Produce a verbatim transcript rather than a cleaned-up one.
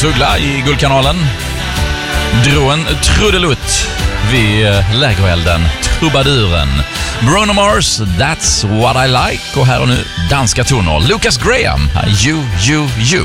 Marcus Uggla i Guldkanalen drog en trudelutt vid lägerelden Trubaduren. Bruno Mars, That's What I Like. Och här och nu danska toner. Lucas Graham, You, You, You.